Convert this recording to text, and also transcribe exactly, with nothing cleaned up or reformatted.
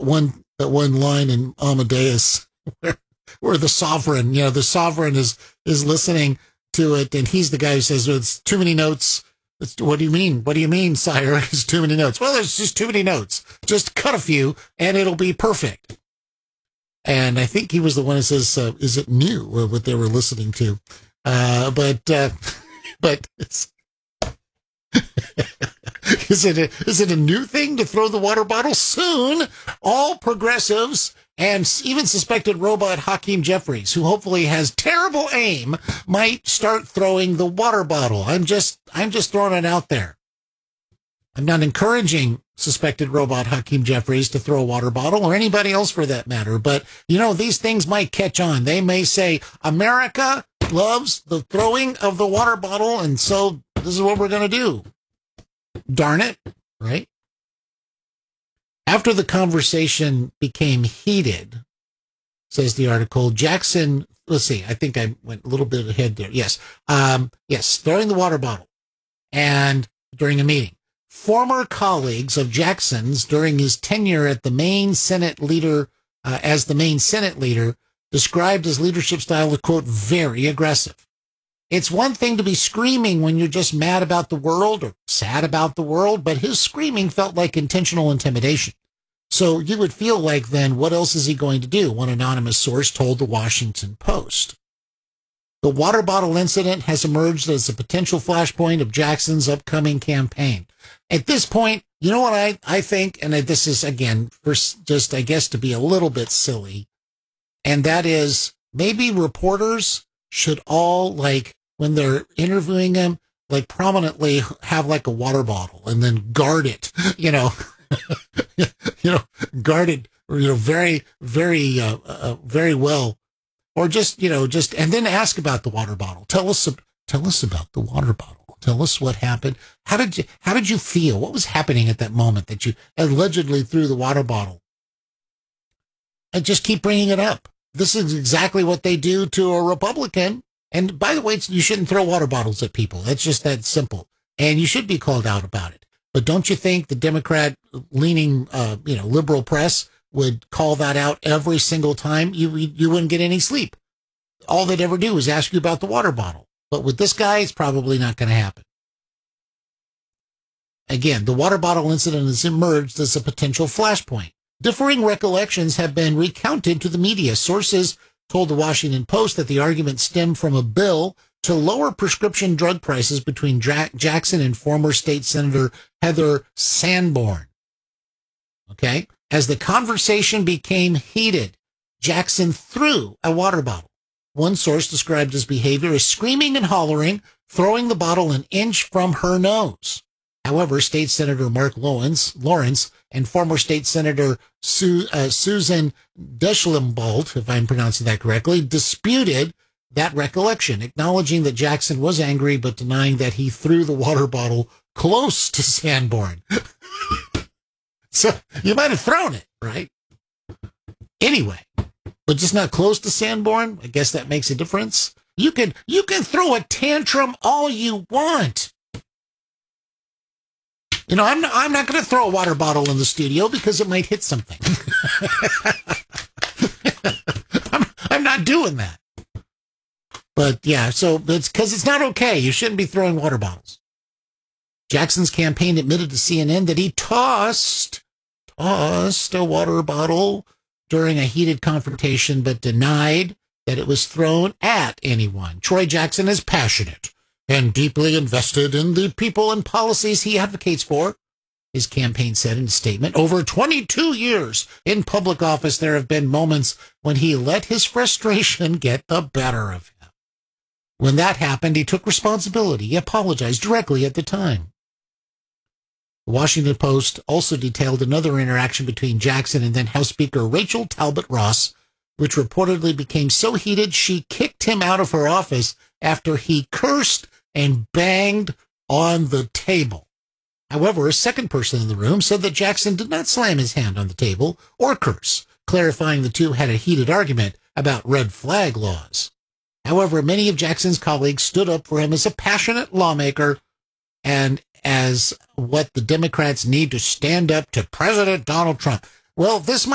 one that one line in Amadeus where, where the sovereign, you know, the sovereign is is listening to it, and he's the guy who says, well, it's too many notes. It's, what do you mean? What do you mean, sire? It's too many notes. Well, there's just too many notes. Just cut a few, and it'll be perfect. And I think he was the one who says, uh, is it new, or what they were listening to? Uh, but, uh, but it's, is it, a, is it a new thing to throw the water bottle? Soon, all progressives and even suspected robot Hakeem Jeffries, who hopefully has terrible aim, might start throwing the water bottle. I'm just, I'm just throwing it out there. I'm not encouraging suspected robot Hakeem Jeffries to throw a water bottle, or anybody else for that matter. But, you know, these things might catch on. They may say, America loves the throwing of the water bottle, and so this is what we're going to do. Darn it, right? After the conversation became heated, says the article, Jackson, let's see, I think I went a little bit ahead there. Yes. Um, yes, throwing the water bottle. And during a meeting, former colleagues of Jackson's during his tenure at the Maine Senate leader, uh, as the Maine Senate leader, described his leadership style as, quote, very aggressive. It's one thing to be screaming when you're just mad about the world or sad about the world, but his screaming felt like intentional intimidation. So you would feel like, then, what else is he going to do? One anonymous source told the Washington Post. The water bottle incident has emerged as a potential flashpoint of Jackson's upcoming campaign. At this point, you know what I, I think, and this is, again, for just, I guess, to be a little bit silly, and that is maybe reporters should all, like, when they're interviewing him, like, prominently have, like, a water bottle and then guard it, you know, you know, guard it, you know, very, very, uh, uh, very well. Or just, you know, just, and then ask about the water bottle. Tell us, tell us about the water bottle. Tell us what happened. How did you, how did you feel? What was happening at that moment that you allegedly threw the water bottle? And just keep bringing it up. This is exactly what they do to a Republican. And by the way, you shouldn't throw water bottles at people. That's just that simple. And you should be called out about it. But don't you think the Democrat-leaning, uh, you know, liberal press would call that out every single time? You you wouldn't get any sleep. All they'd ever do is ask you about the water bottle. But with this guy, it's probably not going to happen. Again, the water bottle incident has emerged as a potential flashpoint. Differing recollections have been recounted to the media. Sources told the Washington Post that the argument stemmed from a bill to lower prescription drug prices between Dra- Jackson and former state senator Heather Sanborn. Okay? As the conversation became heated, Jackson threw a water bottle. One source described his behavior as screaming and hollering, throwing the bottle an inch from her nose. However, State Senator Mark Lawrence, Lawrence and former State Senator Su- uh, Susan Deschlembault, if I'm pronouncing that correctly, disputed that recollection, acknowledging that Jackson was angry, but denying that he threw the water bottle close to Sanborn. So you might have thrown it, right? Anyway, but just not close to Sanborn. I guess that makes a difference. You can, you can throw a tantrum all you want. You know, I'm not, I'm not going to throw a water bottle in the studio because it might hit something. I'm, I'm not doing that. But yeah, so it's because it's not okay. You shouldn't be throwing water bottles. Jackson's campaign admitted to C N N that he tossed, tossed a water bottle during a heated confrontation, but denied that it was thrown at anyone. Troy Jackson is passionate and deeply invested in the people and policies he advocates for, his campaign said in a statement. Over twenty-two years in public office, there have been moments when he let his frustration get the better of him. When that happened, he took responsibility. He apologized directly at the time. The Washington Post also detailed another interaction between Jackson and then House Speaker Rachel Talbot Ross, which reportedly became so heated she kicked him out of her office after he cursed and banged on the table. However, a second person in the room said that Jackson did not slam his hand on the table or curse, clarifying the two had a heated argument about red flag laws. However, many of Jackson's colleagues stood up for him as a passionate lawmaker and as what the Democrats need to stand up to President Donald Trump. Well, this might